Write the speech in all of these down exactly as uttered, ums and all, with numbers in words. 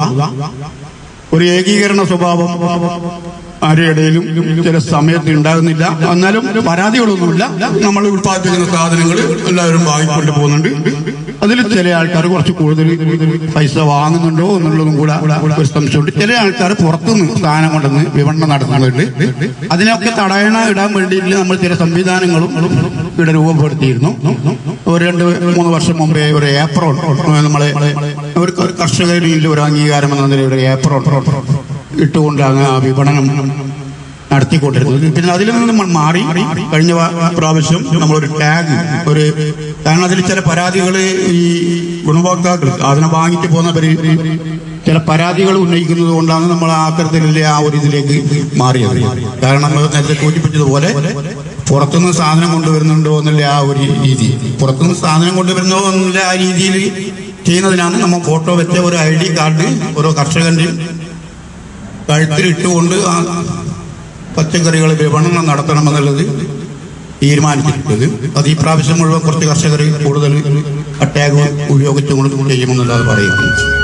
ഒരു ഏകീകരണ സ്വഭാവം ആരുടെയിടയിലും ചില സമയത്ത് ഉണ്ടാകുന്നില്ല. എന്നാലും പരാതികളൊന്നുമില്ല. നമ്മൾ ഉത്പാദിപ്പിക്കുന്ന സാധനങ്ങൾ എല്ലാവരും വാങ്ങിക്കൊണ്ട് പോകുന്നുണ്ട്. അതിൽ ചില ആൾക്കാർ കുറച്ച് കൂടുതൽ പൈസ വാങ്ങുന്നുണ്ടോ എന്നുള്ളതും കൂടെ ഒരു സംശയമുണ്ട്. ചില ആൾക്കാർ പുറത്തുനിന്ന് സാധനം കൊണ്ടുവന്ന് വിപണനം നടത്തുന്നുണ്ട്. അതിനൊക്കെ തടയണ ഇടാൻ വേണ്ടിയിട്ട് നമ്മൾ ചില സംവിധാനങ്ങളും ഇവിടെ രൂപപ്പെടുത്തിയിരുന്നു. ഒരു രണ്ട് മൂന്ന് വർഷം മുമ്പേ ഒരു ഏപ്രോൺ നമ്മളെ ഒരു കർഷകരിൽ ഒരു അംഗീകാരം എന്ന നിലയിൽ ഒരു ഏപ്രോൺ ഇട്ടുകൊണ്ടാണ് ആ വിപണനം നടത്തിക്കൊണ്ടിരുന്നത്. പിന്നെ അതിൽ നിന്ന് നമ്മൾ മാറി കഴിഞ്ഞ പ്രാവശ്യം നമ്മളൊരു ടാഗ് ഒരു കാരണം അതിൽ ചില പരാതികൾ ഈ ഗുണഭോക്താക്കൾ സാധനം വാങ്ങിയിട്ട് പോകുന്നവര് ചില പരാതികൾ ഉന്നയിക്കുന്നത് കൊണ്ടാണ് നമ്മൾ ആ തരത്തിലുള്ള ആ ഒരു ഇതിലേക്ക് മാറിയത്. കാരണം നേരത്തെ സൂചിപ്പിച്ചതുപോലെ പുറത്തുനിന്ന് സാധനം കൊണ്ടുവരുന്നുണ്ടോ എന്നുള്ള ആ ഒരു രീതി, പുറത്തുനിന്ന് സാധനം കൊണ്ടുവരുന്നോ എന്നുള്ള ആ രീതിയിൽ ചെയ്യുന്നതിനാണ് നമ്മൾ ഫോട്ടോ വെച്ച ഒരു ഐ ഡി കാർഡ് ഓരോ കർഷകന്റെയും കഴുത്തിലിട്ടുകൊണ്ട് ആ പച്ചക്കറികൾ വിപണനം നടത്തണമെന്നുള്ളത് തീരുമാനിച്ചിട്ടുള്ളത്. അത് ഈ പ്രാവശ്യം മുഴുവൻ കുറച്ച് കർഷകർ കൂടുതൽ ടാഗ് ഉപയോഗിച്ചുകൊണ്ട് ചെയ്യുമെന്നുള്ളത് പറയുന്നു.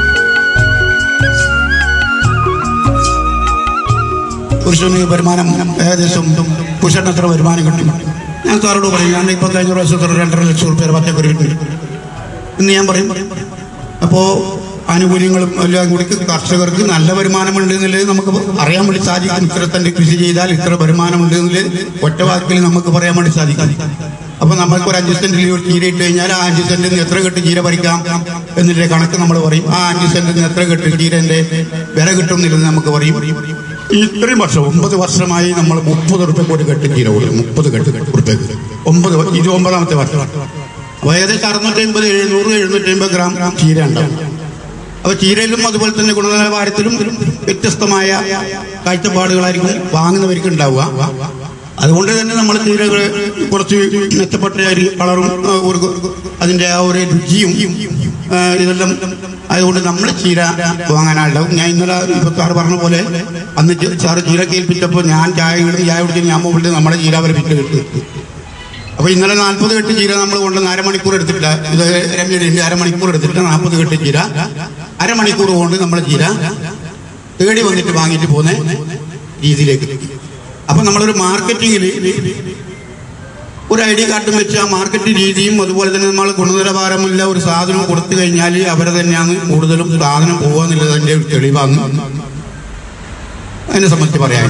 പുരുഷന് വരുമാനം ഏകദേശം പുരുഷന് എത്ര വരുമാനം കിട്ടും? ഞാൻ സാറോട് പറയും, ഞാൻ ഇപ്പൊ കഴിഞ്ഞ പ്രാവശ്യത്തിൽ രണ്ടര ലക്ഷം റുപ്യ പച്ചക്കറി കിട്ടും എന്ന് ഞാൻ പറയും. അപ്പോ ആനുകൂല്യങ്ങളും എല്ലാം കൂടി കർഷകർക്ക് നല്ല വരുമാനമുണ്ട് എന്നുള്ളത് നമുക്ക് അറിയാൻ വേണ്ടി സാധിക്കും. ഇത്ര തന്നെ കൃഷി ചെയ്താൽ ഇത്ര വരുമാനമുണ്ട് എന്നുള്ളത് ഒറ്റ വാക്കിൽ നമുക്ക് പറയാൻ വേണ്ടി സാധിക്കും. അപ്പൊ നമ്മൾക്ക് ഒരു അഞ്ച് സെന്റിൽ ഒരു ചീര ഇട്ട് കഴിഞ്ഞാൽ ആ അഞ്ച് സെന്റിൽ നിന്ന് എത്ര കെട്ട് ചീര പറിക്കാം എന്നിട്ട് കണക്ക് നമ്മൾ പറയും. ആ അഞ്ച് സെന്റിൽ നിന്ന് എത്ര കെട്ട് ചീരന്റെ വില കിട്ടും എന്നുള്ളത് നമുക്ക് പറയും. ഇത്രയും വർഷം ഒമ്പത് വർഷമായി നമ്മൾ മുപ്പത് റുപ്യക്ക് ഒരു കെട്ട് ചീര കൊടുക്കും. മുപ്പത് കെട്ട് റുപ്യക്ക് ഒമ്പത് ഇത് ഒമ്പതാമത്തെ വർഷം. അപ്പൊ ഏകദേശം അറുന്നൂറ്റി അമ്പത് എഴുന്നൂറ് എഴുന്നൂറ്റി അമ്പത് ഗ്രാം ചീര ഉണ്ടാവും. അപ്പൊ ചീരയിലും അതുപോലെ തന്നെ ഗുണനിലവാരത്തിലും വ്യത്യസ്തമായ കാഴ്ചപ്പാടുകളായിരിക്കും വാങ്ങുന്നവർക്ക് ഉണ്ടാവുക. അതുകൊണ്ട് തന്നെ നമ്മൾ ചീരകൾ കുറച്ച് മെച്ചപ്പെട്ട കളറും അതിന്റെ ആ ഒരു രുചിയും ഇതെല്ലാം അതുകൊണ്ട് നമ്മൾ ചീര വാങ്ങാനുണ്ടാവും. ഞാൻ ഇന്നലെ ഇപ്പൊ സാറ് പറഞ്ഞ പോലെ അന്ന് സാറ് ചീര കേൾപ്പിച്ചപ്പോൾ ഞാൻ ചായ ചായ കുടിച്ച് ഞാൻ പോകുമ്പോൾ നമ്മുടെ ചീര അവരെ വിറ്റ് കിട്ടും. അപ്പൊ ഇന്നലെ നാൽപ്പത് കെട്ട് ചീര നമ്മൾ കൊണ്ടുവന്ന് അരമണിക്കൂർ എടുത്തിട്ടില്ല. ഇത് രമ്യയുടെ അരമണിക്കൂർ എടുത്തിട്ട് നാൽപ്പത് കെട്ട് ചീര അരമണിക്കൂർ കൊണ്ട് നമ്മൾ ചീര തേടി വന്നിട്ട് വാങ്ങിയിട്ട് പോകുന്ന രീതിയിലേക്ക്. അപ്പൊ നമ്മളൊരു മാർക്കറ്റിങ്ങിൽ ഒരു ഐ ഡി കാർഡും വെച്ച് ആ മാർക്കറ്റ് രീതിയും അതുപോലെ തന്നെ നമ്മൾ ഗുണനിലവാരമുള്ള ഒരു സാധനം കൊടുത്തു കഴിഞ്ഞാൽ അവരെ തന്നെയാണ് കൂടുതലും സാധനം പോവാന്നുള്ളതിന്റെ ഒരു തെളിവാണ് അതിനെ സംബന്ധിച്ച് പറയാൻ.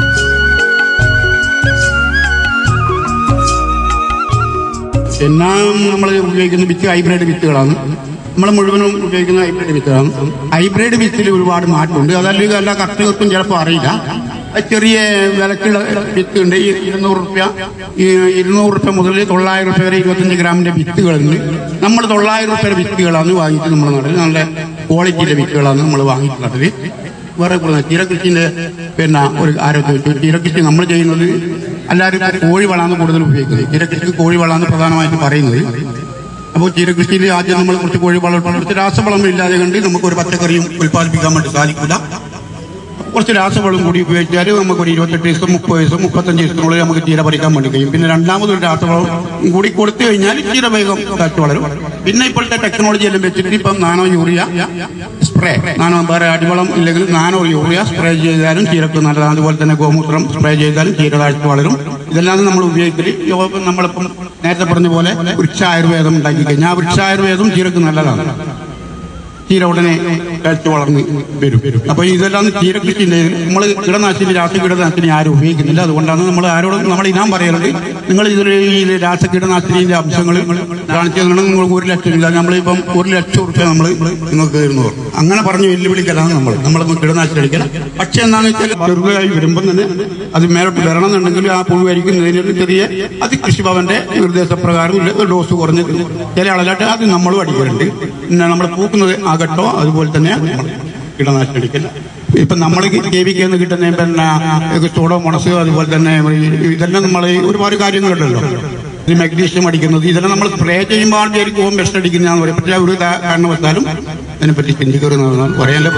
പിന്നെ നമ്മൾ ഉപയോഗിക്കുന്ന വിത്ത് ഹൈബ്രിഡ് വിത്തുകളാണ്. നമ്മൾ മുഴുവനും ഉപയോഗിക്കുന്ന ഹൈബ്രിഡ് വിത്തുകളാണ്. ഹൈബ്രിഡ് വിത്തിൽ ഒരുപാട് മാറ്റമുണ്ട്. അതല്ലെങ്കിൽ എല്ലാ കർഷകർക്കും ചിലപ്പോൾ അറിയില്ല. ചെറിയ വിലക്കുള്ള വിത്ത് ഉണ്ട്. ഈ ഇരുന്നൂറ് റുപ്യ ഈ ഇരുന്നൂറ് റുപ്യ മുതൽ തൊള്ളായിരം റുപ്യ വരെ ഇരുപത്തഞ്ച് ഗ്രാമിന്റെ വിത്തുകളുണ്ട്. നമ്മൾ തൊള്ളായിരം റുപ്യയുടെ വിത്തുകളാണ് വാങ്ങിയിട്ട് നമ്മൾ നടുന്നത്. നല്ല ക്വാളിറ്റിയുടെ വിത്തുകളാണ് നമ്മൾ വാങ്ങിയിട്ട് നടുന്നത്. വേറെ കൂടുതൽ ചീരകൃഷിന്റെ പിന്നെ ഒരു ആരോഗ്യം ചീരകൃഷി നമ്മൾ ചെയ്യുന്നത് എല്ലാവരും കോഴി വളമാണ് കൂടുതൽ ഉപയോഗിക്കുന്നത്. ചീരകൃഷിക്ക് കോഴി വളമാണ് പ്രധാനമായിട്ട് പറയുന്നത്. അപ്പോൾ ചീരകൃഷിയിൽ ആദ്യം നമ്മൾ കുറച്ച് കോഴി വളം കുറച്ച് രാസവളം ഇല്ലാതെ കണ്ട് നമുക്കൊരു പച്ചക്കറിയും ഉൽപ്പാദിപ്പിക്കാൻ വേണ്ടി സാധിക്കില്ല. കുറച്ച് രാസവളം കൂടി ഉപയോഗിച്ചാൽ നമുക്കൊരു ഇരുപത്തെട്ട് ദിവസം മുപ്പത് ദിവസം മുപ്പത്തഞ്ച് ദിവസത്തിനുള്ളിൽ നമുക്ക് ചീര പറിക്കാൻ വേണ്ടി കഴിയും. പിന്നെ രണ്ടാമതൊരു രാസവളം കൂടി കൊടുത്തു കഴിഞ്ഞാൽ ചീര വേഗം കാറ്റ് വളരും. പിന്നെ ഇപ്പോഴത്തെ ടെക്നോളജി എല്ലാം വെച്ചിട്ട് ഇപ്പം നാനോ യൂറിയ സ്പ്രേ നാനോ വേറെ അടിവളം ഇല്ലെങ്കിൽ നാനോ യൂറിയ സ്പ്രേ ചെയ്താലും ചീരക്ക് നല്ലതാണ്. അതുപോലെ തന്നെ ഗോമൂത്രം സ്പ്രേ ചെയ്താലും ചീര കാറ്റ് വളരും. ഇതെല്ലാം നമ്മൾ ഉപയോഗിക്കല് നമ്മളിപ്പം നേരത്തെ പറഞ്ഞ പോലെ വൃക്ഷായുർവേദം ഉണ്ടാക്കി കഴിഞ്ഞാൽ ആ വൃക്ഷായുർവേദം ചീരക്ക് നല്ലതാണ്. ചീര ഉടനെ കഴിച്ച് വളർന്ന് വരും. അപ്പൊ ഇതെല്ലാം ചീരകൃഷിന്റെ നമ്മൾ കീടനാശിനി രാസ കീടനാശിനി ആരും ഉപയോഗിക്കുന്നില്ല. അതുകൊണ്ടാണ് നമ്മൾ ആരോടും നമ്മൾ ഇനാം പറയുന്നത്, നിങ്ങൾ ഇതിൽ ഈ രാസ കീടനാശിനിന്റെ അംശങ്ങൾ കാണിച്ചു തരണം. നിങ്ങൾ ഒരു ലക്ഷം ഇല്ല, നമ്മളിപ്പം ഒരു ലക്ഷം റുപ്യ നമ്മൾ നിങ്ങൾക്ക് തരുന്നു അങ്ങനെ പറഞ്ഞ് വെല്ലുവിളിക്കലാണ് നമ്മൾ നമ്മൾ കീടനാശിനി അടിക്കണം. പക്ഷെ എന്താണെന്ന് വെച്ചാൽ ചെറുതായി വരുമ്പം തന്നെ അത് മേലോട്ട് വരണം എന്നുണ്ടെങ്കിൽ ആ പുഴുവരിക്കുന്നതിന് ചെറിയ അത് കൃഷിഭവന്റെ നിർദ്ദേശപ്രകാരം ഡോസ് കുറഞ്ഞ് ചില ആളല്ലാട്ട് അത് നമ്മളും അടിക്കലുണ്ട്. പിന്നെ നമ്മൾ പൂക്കുന്നത് ആകട്ടോ അതുപോലെ തന്നെ കീടനാശിനി അടിക്കില്ല. ഇപ്പൊ നമ്മൾ ജൈവിക്കെന്ന് കിട്ടുന്ന പിന്നെ സൂഡോമോണസ് അതുപോലെ തന്നെ ഇതെല്ലാം നമ്മൾ ഒരുപാട് കാര്യങ്ങളുണ്ടല്ലോ. ഇത് മഗ്നീഷ്യം അടിക്കുന്നത് ഇതെല്ലാം നമ്മൾ സ്പ്രേ ചെയ്യുമ്പോൾ ആൾക്കാർക്ക് ബെസ്റ്റ് അടിക്കുന്നതാണെന്ന് പറയും. പക്ഷേ ഒരു കാരണവശാലും അതിനെപ്പറ്റി ചിന്തിക്കരുതെന്നാണ് പറയാൻ.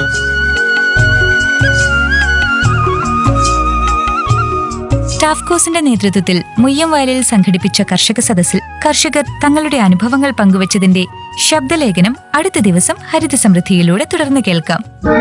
ടാഫ്കോസിന്റെ നേതൃത്വത്തിൽ മുയ്യംവയലിൽ സംഘടിപ്പിച്ച കർഷക സദസ്സിൽ കർഷകർ തങ്ങളുടെ അനുഭവങ്ങൾ പങ്കുവച്ചതിന്റെ ശബ്ദലേഖനം അടുത്ത ദിവസം ഹരിത സമൃദ്ധിയിലൂടെ തുടർന്ന് കേൾക്കാം.